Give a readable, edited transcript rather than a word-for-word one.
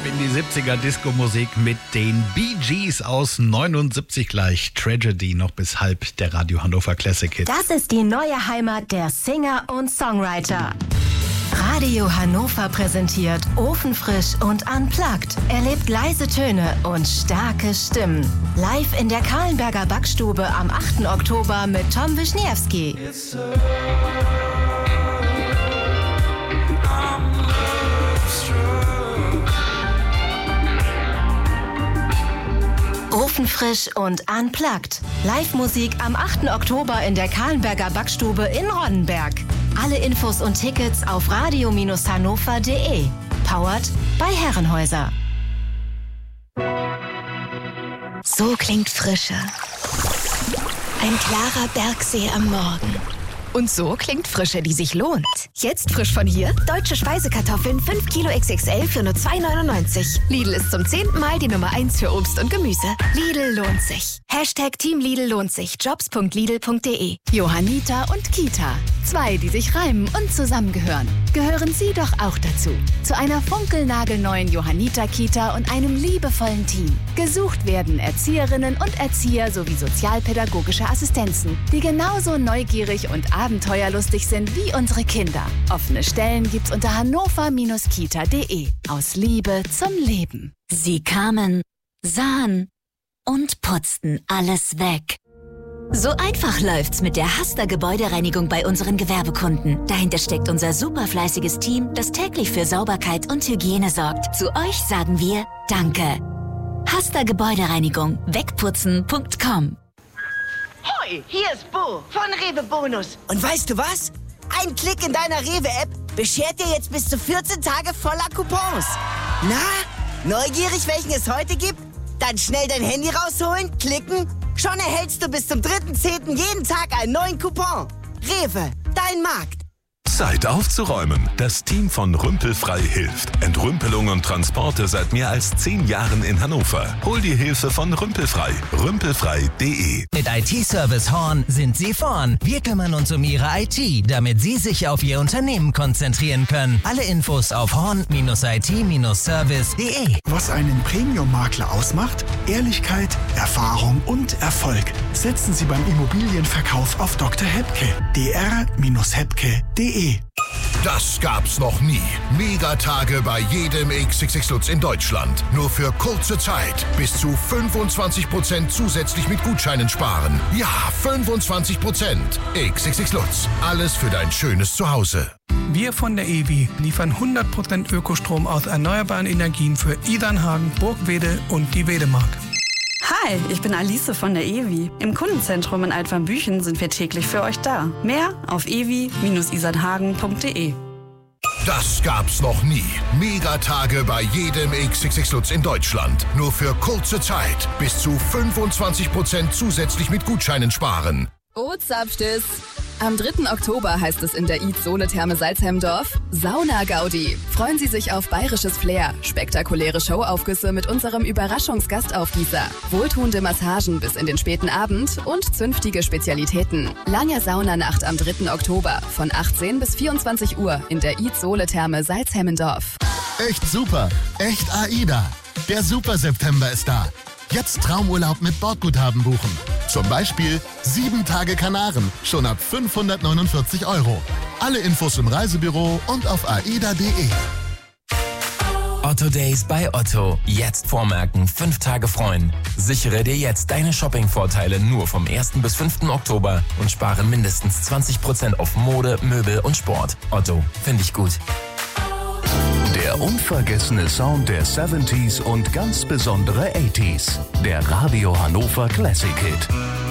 in die 70er Disco-Musik mit den Bee Gees aus 79 gleich. Tragedy noch bis halb, der Radio Hannover Classic Hit. Das ist die neue Heimat der Singer und Songwriter. Radio Hannover präsentiert Ofenfrisch und Unplugged. Erlebt leise Töne und starke Stimmen. Live in der Kahlenberger Backstube am 8. Oktober mit Tom Wischniewski. Ofenfrisch und Unplugged. Live-Musik am 8. Oktober in der Kahlenberger Backstube in Ronnenberg. Alle Infos und Tickets auf radio-hannover.de. Powered bei Herrenhäuser. So klingt Frische. Ein klarer Bergsee am Morgen. Und so klingt Frische, die sich lohnt. Jetzt frisch von hier. Deutsche Speisekartoffeln 5 Kilo XXL für nur 2,99. Lidl ist zum 10. Mal die Nummer 1 für Obst und Gemüse. Lidl lohnt sich. Hashtag Team Lidl lohnt sich. Jobs.lidl.de. Johanniter und Kita. 2, die sich reimen und zusammengehören. Gehören Sie doch auch dazu. Zu einer funkelnagelneuen Johanniter-Kita und einem liebevollen Team. Gesucht werden Erzieherinnen und Erzieher sowie sozialpädagogische Assistenzen, die genauso neugierig und abenteuerlustig sind wie unsere Kinder. Offene Stellen gibt's unter hannover-kita.de. Aus Liebe zum Leben. Sie kamen, sahen und putzten alles weg. So einfach läuft's mit der Hasta Gebäudereinigung bei unseren Gewerbekunden. Dahinter steckt unser superfleißiges Team, das täglich für Sauberkeit und Hygiene sorgt. Zu euch sagen wir Danke. Hasta Gebäudereinigung. Wegputzen.com. Hoi, hier ist Bo von Rewe Bonus. Und weißt du was? Ein Klick in deiner Rewe-App beschert dir jetzt bis zu 14 Tage voller Coupons. Na, neugierig, welchen es heute gibt? Dann schnell dein Handy rausholen, klicken. Schon erhältst du bis zum 3.10. jeden Tag einen neuen Coupon. Rewe, dein Markt. Zeit aufzuräumen. Das Team von Rümpelfrei hilft. Entrümpelung und Transporte seit mehr als 10 Jahren in Hannover. Hol die Hilfe von Rümpelfrei. Rümpelfrei.de. Mit IT-Service Horn sind Sie vorn. Wir kümmern uns um Ihre IT, damit Sie sich auf Ihr Unternehmen konzentrieren können. Alle Infos auf horn-it-service.de. Was einen Premium-Makler ausmacht? Ehrlichkeit, Erfahrung und Erfolg. Setzen Sie beim Immobilienverkauf auf Dr. Hebke. dr-hebke.de. Das gab's noch nie. Megatage bei jedem XXX Lutz in Deutschland. Nur für kurze Zeit. Bis zu 25% zusätzlich mit Gutscheinen sparen. Ja, 25%. XXX Lutz. Alles für dein schönes Zuhause. Wir von der EWI liefern 100% Ökostrom aus erneuerbaren Energien für Idernhagen, Burgwedel und die Wedemark. Hi, ich bin Alice von der EWI. Im Kundenzentrum in Altwarmbüchen sind wir täglich für euch da. Mehr auf ewi-isernhagen.de. Das gab's noch nie. Megatage bei jedem XXX Lutz in Deutschland. Nur für kurze Zeit. Bis zu 25% zusätzlich mit Gutscheinen sparen. Ortsabstiss. Am 3. Oktober heißt es in der Sohle-Therme Salzhemdorf Sauna-Gaudi. Freuen Sie sich auf bayerisches Flair, spektakuläre Showaufgüsse mit unserem Überraschungsgastaufgießer, wohltuende Massagen bis in den späten Abend und zünftige Spezialitäten. Lange Saunanacht am 3. Oktober von 18 bis 24 Uhr in der Sohle-Therme Salzhemmendorf. Echt super, echt AIDA. Der Super-September ist da. Jetzt Traumurlaub mit Bordguthaben buchen. Zum Beispiel 7 Tage Kanaren, schon ab 549 €. Alle Infos im Reisebüro und auf aida.de. Otto Days bei Otto. Jetzt vormerken, 5 Tage freuen. Sichere dir jetzt deine Shopping-Vorteile nur vom 1. bis 5. Oktober und spare mindestens 20% auf Mode, Möbel und Sport. Otto, finde ich gut. Der unvergessene Sound der 70s und ganz besondere 80s. Der Radio Hannover Classic Hit.